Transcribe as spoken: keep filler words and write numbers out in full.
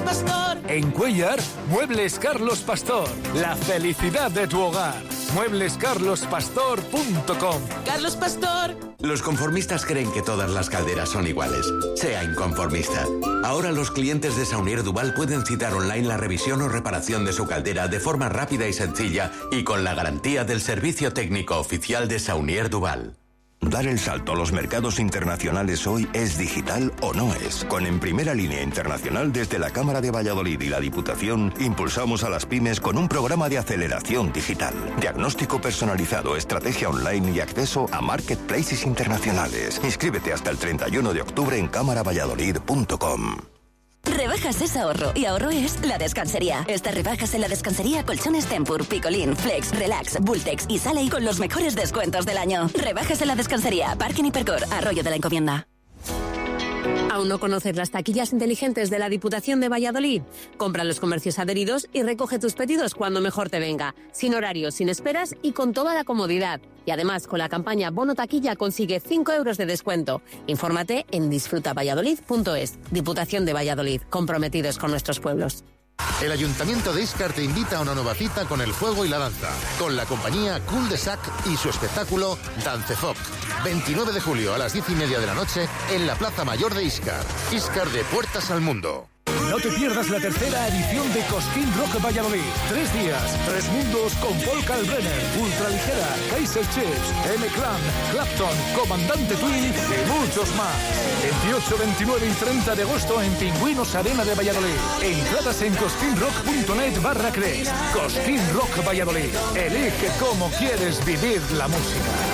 Pastor. En Cuéllar, Muebles Carlos Pastor. La felicidad de tu hogar. muebles carlos pastor punto com. Carlos Pastor. Los conformistas creen que todas las calderas son iguales. Sea inconformista. Ahora los clientes de Saunier Duval pueden citar online la revisión o reparación de su caldera de forma rápida y sencilla y con la garantía del servicio técnico oficial de Saunier Duval. Dar el salto a los mercados internacionales hoy es digital o no es. Con En Primera Línea Internacional desde la Cámara de Valladolid y la Diputación impulsamos a las pymes con un programa de aceleración digital. Diagnóstico personalizado, estrategia online y acceso a marketplaces internacionales. Inscríbete hasta el treinta y uno de octubre en cámara valladolid punto com. Rebajas es ahorro y ahorro es La Descansería. Estas rebajas en La Descansería: colchones Tempur, Picolín, Flex, Relax, Bultex y Sale con los mejores descuentos del año. Rebajas en La Descansería, Parking Hipercor, Arroyo de la Encomienda. ¿Aún no conoces las taquillas inteligentes de la Diputación de Valladolid? Compra en los comercios adheridos y recoge tus pedidos cuando mejor te venga. Sin horarios, sin esperas y con toda la comodidad. Y además, con la campaña Bono Taquilla consigue cinco euros de descuento. Infórmate en disfruta valladolid punto es. Diputación de Valladolid, comprometidos con nuestros pueblos. El Ayuntamiento de Íscar te invita a una nueva cita con el fuego y la danza, con la compañía Cul de Sac y su espectáculo Dancefoc. veintinueve de julio a las diez y media de la noche en la Plaza Mayor de Íscar. Íscar de puertas al mundo. No te pierdas la tercera edición de Cosquín Rock Valladolid. Tres días, tres mundos con Paul Kalbrenner, Ultraligera, Kaiser Chiefs, M-Clan, Clapton, Comandante Twin y muchos más. veintiocho, veintinueve y treinta de agosto en Pingüinos Arena de Valladolid. Entradas en cosquinrock punto net barra Cres. Cosquín Rock Valladolid. Elige cómo quieres vivir la música.